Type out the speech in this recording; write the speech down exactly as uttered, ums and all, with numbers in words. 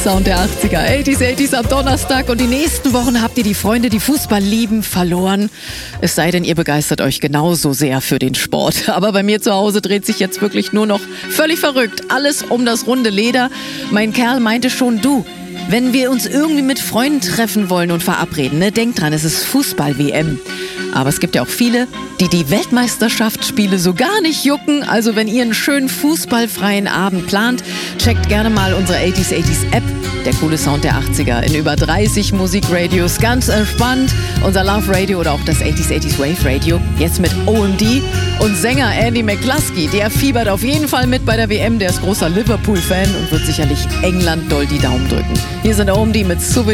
Sound der achtziger, achtziger, achtziger am Donnerstag, und die nächsten Wochen habt ihr die Freunde, die Fußball lieben, verloren. Es sei denn, ihr begeistert euch genauso sehr für den Sport. Aber bei mir zu Hause dreht sich jetzt wirklich nur noch völlig verrückt. Alles um das runde Leder. Mein Kerl meinte schon, du, wenn wir uns irgendwie mit Freunden treffen wollen und verabreden, ne, denkt dran, es ist Fußball-W M. Aber es gibt ja auch viele, die die Weltmeisterschaftsspiele so gar nicht jucken. Also wenn ihr einen schönen fußballfreien Abend plant, checkt gerne mal unsere achtziger, achtziger App. Der coole Sound der achtziger in über dreißig Musikradios. Ganz entspannt. Unser Love Radio oder auch das achtziger, achtziger Wave Radio. Jetzt mit O M D. Und Sänger Andy McCluskey, der fiebert auf jeden Fall mit bei der W M. Der ist großer Liverpool-Fan und wird sicherlich England doll die Daumen drücken. Hier sind O M D mit Souvenir.